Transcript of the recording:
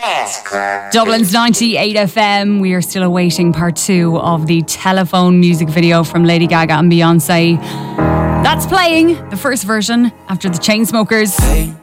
Dublin's 98 FM. We are still awaiting part 2 of the Telephone music video from Lady Gaga and Beyonce. That's playing the first version after the Chainsmokers. Hey,